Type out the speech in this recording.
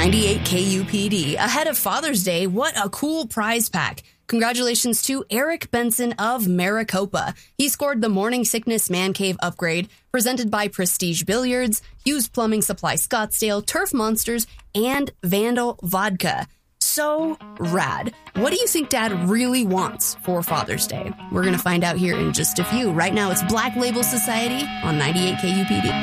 98 KUPD. Ahead of Father's Day, what a cool prize pack. Congratulations to Eric Benson of Maricopa. He scored the Morning Sickness Man Cave upgrade, presented by Prestige Billiards, Hughes Plumbing Supply Scottsdale, Turf Monsters, and Vandal Vodka. So rad. What do you think Dad really wants for Father's Day? We're going to find out here in just a few. Right now, it's Black Label Society on 98 KUPD.